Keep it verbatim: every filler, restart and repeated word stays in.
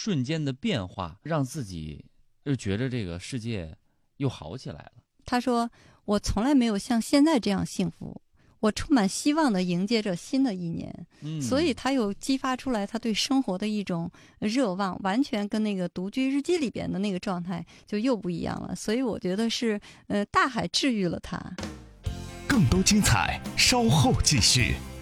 瞬间的变化，让自己就觉得这个世界又好起来了。 他说我从来没有像现在这样幸福，我充满希望地迎接着新的一年、嗯、所以他又激发出来他对生活的一种热望，完全跟那个独居日记里边的那个状态就又不一样了。所以我觉得是呃，大海治愈了他。 更多精彩稍后继续。